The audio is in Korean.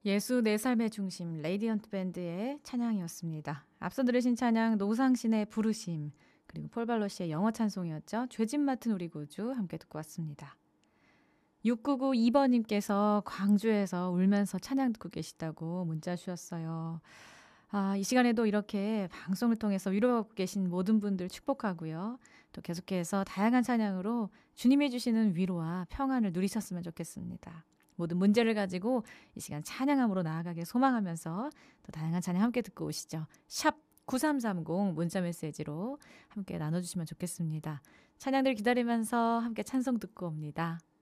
예수 내 삶의 중심 레이디언트 밴드의 찬양이었습니다. 앞서 들으신 찬양 노상신의 부르심 그리고 폴 발로시의 영어 찬송이었죠. 죄짐 맡은 우리 구주 함께 듣고 왔습니다. 6992번님께서 광주에서 울면서 찬양 듣고 계시다고 문자 주셨어요. 이 시간에도 이렇게 방송을 통해서 위로받고 계신 모든 분들 축복하고요. 또 계속해서 다양한 찬양으로 주님이 주시는 위로와 평안을 누리셨으면 좋겠습니다. 모든 문제를 가지고 이 시간 찬양함으로 나아가길 소망하면서 또 다양한 찬양 함께 듣고 오시죠. 샵 9330 문자 메시지로 함께 나눠주시면 좋겠습니다. 찬양들 기다리면서 함께 찬송 듣고 옵니다.